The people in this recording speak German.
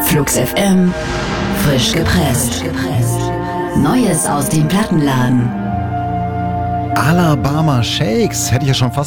Flux FM, frisch gepresst. Neues aus dem Plattenladen. Alabama Shakes, hätte ich ja schon fast